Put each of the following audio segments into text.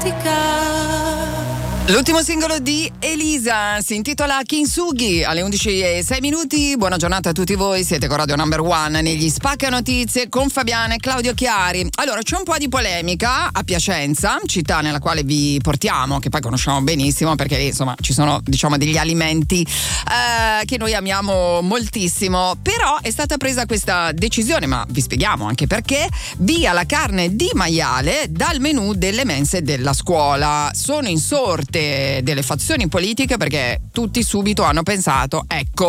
L'ultimo singolo di Elisa si intitola Kintsugi alle 11:06. Buona giornata a tutti voi, siete con Radio Number One negli Spacca Notizie con Fabiana e Claudio Chiari. Allora, c'è un po' di polemica a Piacenza, città nella quale vi portiamo, che poi conosciamo benissimo perché insomma ci sono diciamo degli alimenti che noi amiamo moltissimo, però è stata presa questa decisione, ma vi spieghiamo anche perché, via la carne di maiale dal menù delle mense della scuola. Sono insorte delle fazioni politiche perché tutti subito hanno pensato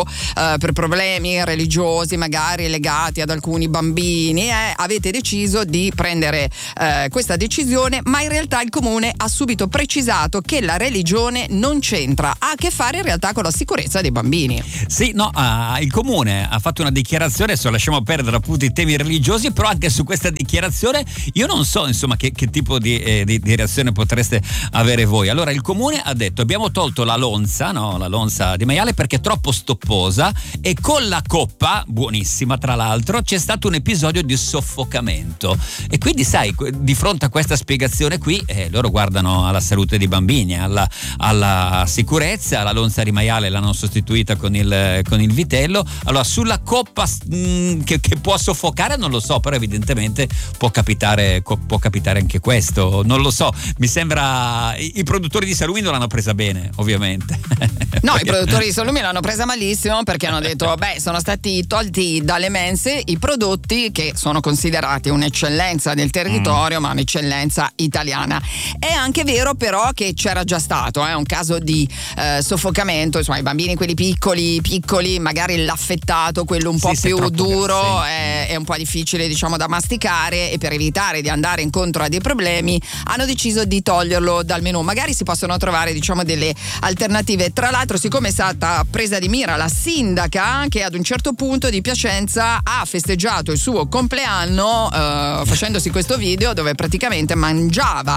per problemi religiosi magari legati ad alcuni bambini avete deciso di prendere questa decisione, ma in realtà il comune ha subito precisato che la religione non c'entra, ha a che fare in realtà con la sicurezza dei bambini. Sì, no, il comune ha fatto una dichiarazione, adesso lasciamo perdere appunto i temi religiosi, però anche su questa dichiarazione io non so insomma che tipo di reazione potreste avere voi. Allora il comune ha detto: abbiamo tolto la lonza di maiale perché è troppo stopposa, e con la coppa, buonissima tra l'altro, c'è stato un episodio di soffocamento. E quindi sai, di fronte a questa spiegazione qui loro guardano alla salute dei bambini, alla sicurezza. La lonza di maiale l'hanno sostituita con il vitello. Allora sulla coppa che può soffocare non lo so, però evidentemente può capitare anche questo, non lo so, mi sembra i produttori di salumi non l'hanno presa bene, ovviamente. No, i produttori di salumi l'hanno presa malissimo perché hanno detto sono stati tolti dalle mense i prodotti che sono considerati un'eccellenza del territorio, ma un'eccellenza italiana. È anche vero però che c'era già stato un caso di soffocamento, insomma i bambini quelli piccoli, magari l'affettato, quello un po' più duro, è un po' difficile diciamo da masticare, e per evitare di andare incontro a dei problemi hanno deciso di toglierlo dal menù. Magari si possono trovare diciamo delle alternative. Tra l'altro, siccome è stata presa di mira la sindaca, che ad un certo punto di Piacenza ha festeggiato il suo compleanno facendosi questo video dove praticamente mangiava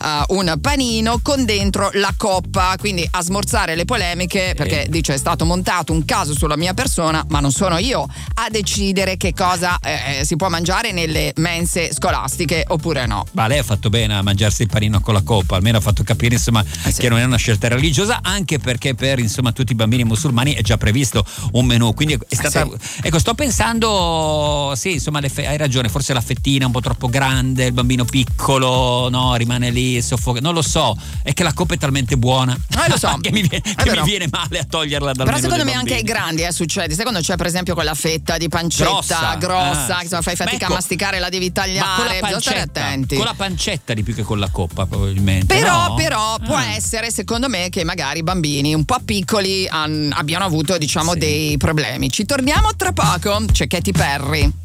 un panino con dentro la coppa, quindi a smorzare le polemiche, perché dice: è stato montato un caso sulla mia persona, ma non sono io a decidere che cosa si può mangiare nelle mense scolastiche oppure no. Ma lei ha fatto bene a mangiarsi il panino con la coppa, almeno ha fatto capire insomma che non è una scelta religiosa, anche perché per insomma tutti i bambini musulmani è già previsto un menù, quindi è stata ecco, sto pensando insomma hai ragione, forse la fettina è un po' troppo grande, il bambino piccolo rimane lì non lo so, è che la coppa è talmente buona lo so che mi viene male a toglierla dal però menù. secondo me bambini. Anche ai grandi succede, secondo c'è per esempio quella fetta di pancetta grossa che insomma, fai fatica a masticare, la devi tagliare, bisogna stare attenti con la pancetta di più che con la coppa probabilmente, però può essere secondo me che magari i bambini un po' piccoli abbiano avuto diciamo dei problemi. Ci torniamo tra poco, c'è Katy Perry.